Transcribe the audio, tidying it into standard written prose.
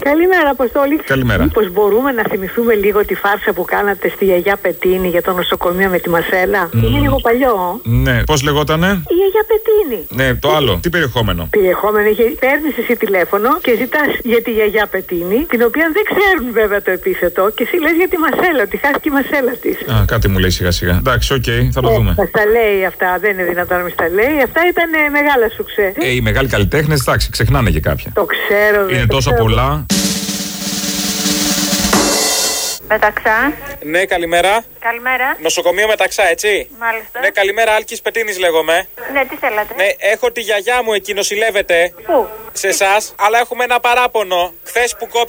Καλημέρα, Αποστόλη. Καλημέρα. Μήπως μπορούμε να θυμηθούμε λίγο τη φάρσα που κάνατε στη γιαγιά Πετίνη για το νοσοκομείο με τη Μασέλα? Είναι λίγο παλιό. Ναι, πώς λεγότανε? Η γιαγιά Πετίνη. Ναι, το άλλο. Τι περιεχόμενο? Περιεχόμενο είχε. Παίρνεις εσύ τηλέφωνο και ζητάς για τη γιαγιά Πετίνη, την οποία δεν ξέρουν βέβαια το επίθετο, και εσύ λες για τη Μασέλα, ότι χάθηκε η Μασέλα της. Α, κάτι μου λέει σιγά σιγά. Εντάξει, οκ, θα το δούμε. Θα στα λέει αυτά, δεν είναι δυνατόν να μην στα λέει. Αυτά ήταν μεγάλα σουξέ. Οι μεγάλοι καλλιτέχνες, εντάξει, ξεχνάνε και κάποια. Το ξέρω. Είναι τόσο πολλά. Μεταξά. Ναι, καλημέρα. Καλημέρα. Νοσοκομείο Μεταξά, έτσι. Μάλιστα. Ναι, καλημέρα, Άλκης Πετίνης λέγομαι. Ναι, τι θέλατε? Ναι, έχω τη γιαγιά μου εκεί, νοσηλεύεται. Πού? Σε εσάς, αλλά έχουμε ένα παράπονο. Χθες που